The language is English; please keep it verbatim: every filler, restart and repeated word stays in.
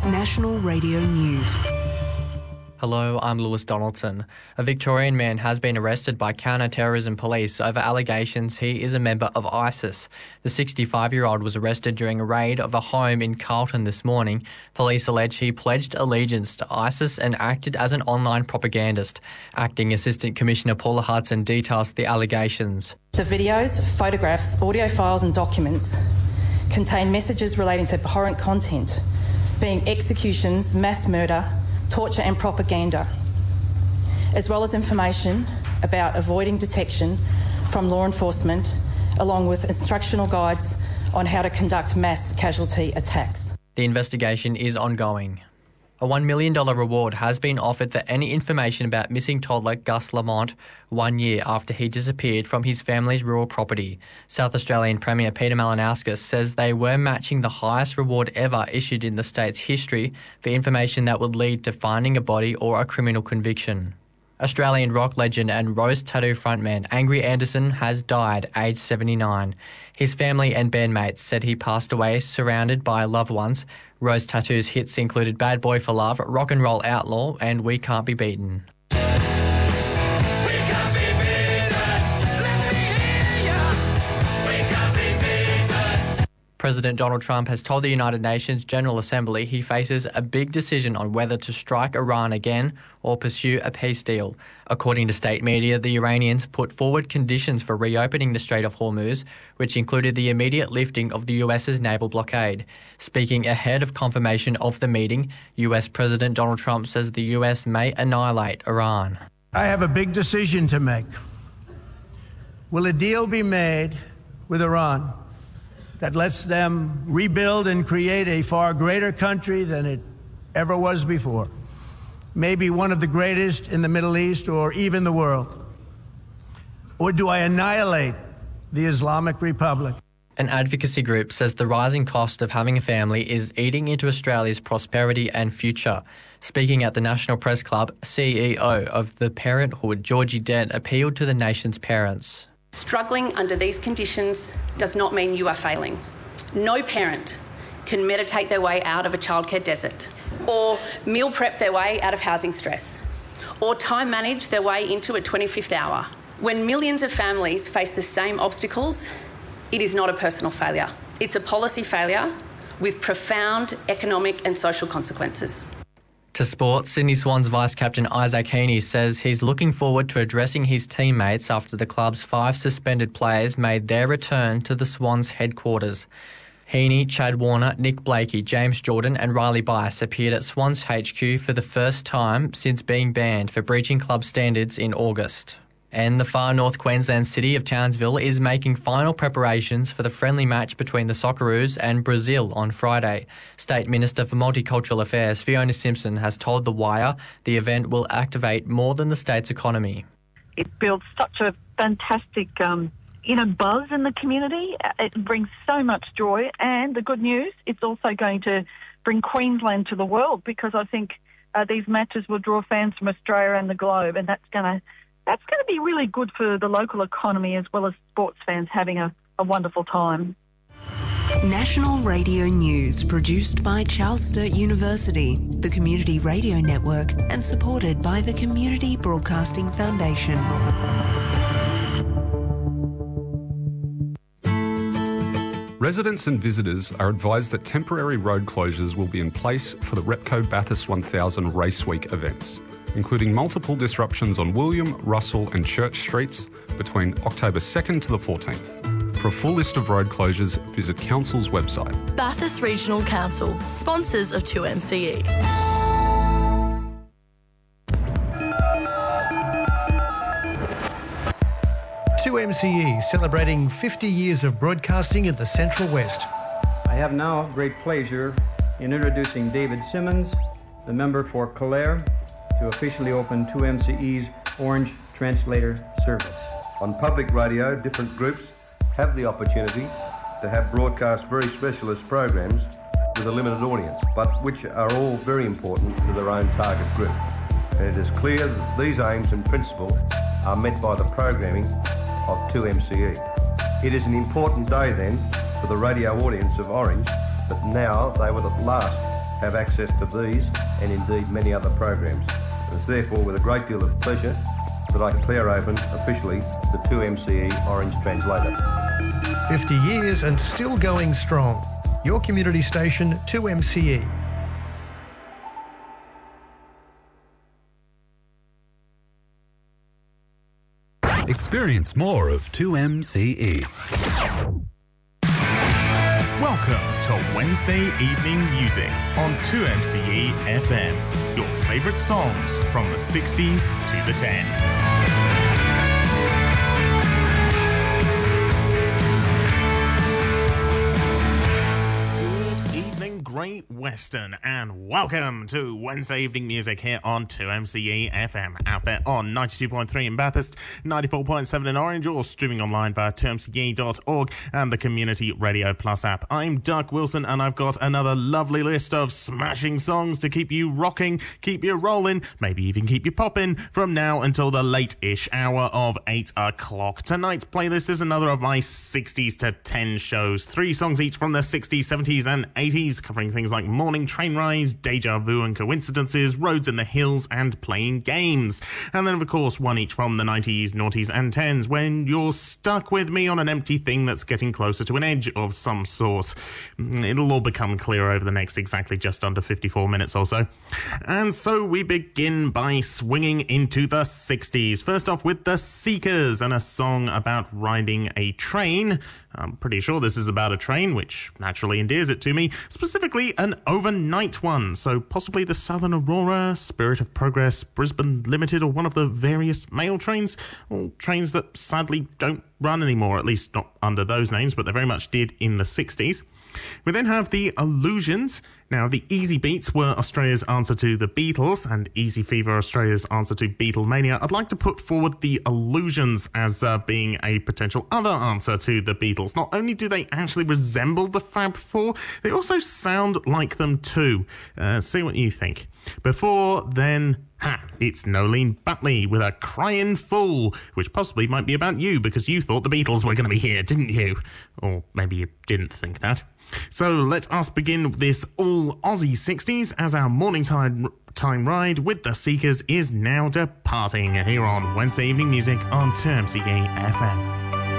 National Radio News. Hello, I'm Lewis Donaldson. A Victorian man has been arrested by counter-terrorism police over allegations he is a member of ISIS. The sixty-five-year-old was arrested during a raid of a home in Carlton this morning. Police allege he pledged allegiance to ISIS and acted as an online propagandist. Acting Assistant Commissioner Paula Hudson details the allegations. The videos, photographs, audio files and documents contain messages relating to abhorrent content, being executions, mass murder, torture and propaganda, as well as information about avoiding detection from law enforcement, along with instructional guides on how to conduct mass casualty attacks. The investigation is ongoing. A one million dollars reward has been offered for any information about missing toddler Gus Lamont one year after he disappeared from his family's rural property. South Australian Premier Peter Malinauskas says they were matching the highest reward ever issued in the state's history for information that would lead to finding a body or a criminal conviction. Australian rock legend and Rose Tattoo frontman Angry Anderson has died, aged seventy-nine. His family and bandmates said he passed away surrounded by loved ones. Rose Tattoo's hits included Bad Boy for Love, Rock and Roll Outlaw and We Can't Be Beaten. President Donald Trump has told the United Nations General Assembly he faces a big decision on whether to strike Iran again or pursue a peace deal. According to state media, the Iranians put forward conditions for reopening the Strait of Hormuz, which included the immediate lifting of the U S's naval blockade. Speaking ahead of confirmation of the meeting, U S President Donald Trump says the U S may annihilate Iran. I have a big decision to make. Will a deal be made with Iran that lets them rebuild and create a far greater country than it ever was before? Maybe one of the greatest in the Middle East or even the world? Or do I annihilate the Islamic Republic? An advocacy group says the rising cost of having a family is eating into Australia's prosperity and future. Speaking at the National Press Club, C E O of the Parenthood, Georgie Dent, appealed to the nation's parents. Struggling under these conditions does not mean you are failing. No parent can meditate their way out of a childcare desert, or meal prep their way out of housing stress, or time manage their way into a twenty-fifth hour. When millions of families face the same obstacles, it is not a personal failure. It's a policy failure with profound economic and social consequences. To sport, Sydney Swans vice-captain Isaac Heaney says he's looking forward to addressing his teammates after the club's five suspended players made their return to the Swans headquarters. Heaney, Chad Warner, Nick Blakey, James Jordan and Riley Bice appeared at Swans H Q for the first time since being banned for breaching club standards in August. And the far north Queensland city of Townsville is making final preparations for the friendly match between the Socceroos and Brazil on Friday. State Minister for Multicultural Affairs Fiona Simpson has told The Wire the event will activate more than the state's economy. It builds such a fantastic um, you know, buzz in the community. It brings so much joy, and the good news, it's also going to bring Queensland to the world, because I think uh, these matches will draw fans from Australia and the globe, and that's going to That's going to be really good for the local economy as well as sports fans having a, a wonderful time. National Radio News, produced by Charles Sturt University, the Community Radio Network, and supported by the Community Broadcasting Foundation. Residents and visitors are advised that temporary road closures will be in place for the Repco Bathurst one thousand Race Week events, including multiple disruptions on William, Russell and Church Streets between October second to the fourteenth. For a full list of road closures, visit Council's website. Bathurst Regional Council, sponsors of two M C E. two M C E celebrating fifty years of broadcasting in the Central West. I have now great pleasure in introducing David Simmons, the member for Calare, to officially open two M C E's Orange Translator service. On public radio, different groups have the opportunity to have broadcast very specialist programs with a limited audience, but which are all very important to their own target group. And it is clear that these aims and principles are met by the programming of two M C E. It is an important day then for the radio audience of Orange that now they will at last have access to these and indeed many other programs. It's therefore with a great deal of pleasure that I declare open officially the two M C E Orange Translator. fifty years and still going strong. Your community station, two M C E. Experience more of two M C E. Welcome to Wednesday Evening Music on two M C E F M. Your favourite songs from the sixties to the tens. Great Western, and welcome to Wednesday Evening Music here on two M C E F M, out there on ninety-two point three in Bathurst, ninety-four point seven in Orange, or streaming online via two M C E dot org and the Community Radio Plus app. I'm Doug Wilson, and I've got another lovely list of smashing songs to keep you rocking, keep you rolling, maybe even keep you popping from now until the late-ish hour of eight o'clock. Tonight's playlist is another of my sixties to ten shows, three songs each from the sixties, seventies and eighties, covering things like Morning Train Rise, Deja Vu and Coincidences, Roads in the Hills, and Playing Games. And then, of course, one each from the nineties, noughties, and tens, when you're stuck with me on an empty thing that's getting closer to an edge of some sort. It'll all become clear over the next exactly just under fifty-four minutes or so. And so we begin by swinging into the sixties. First off with The Seekers and a song about riding a train. I'm pretty sure this is about a train, which naturally endears it to me, specifically an overnight one, so possibly the Southern Aurora, Spirit of Progress, Brisbane Limited, or one of the various mail trains, or trains that sadly don't run anymore, at least not under those names, but they very much did in the sixties. We then have the Illusions. Now, the Easy Beats were Australia's answer to the Beatles, and Easy Fever Australia's answer to Beatlemania. I'd like to put forward the Illusions as uh, being a potential other answer to the Beatles. Not only do they actually resemble the Fab Four, they also sound like them too. Uh, see what you think. Before then, ha, it's Nolene Butley with a Crying Fool, which possibly might be about you because you thought the Beatles were going to be here, didn't you? Or maybe you didn't think that. So let us begin this all Aussie sixties as our morning time, time ride with The Seekers is now departing here on Wednesday Evening Music on two M C E F M.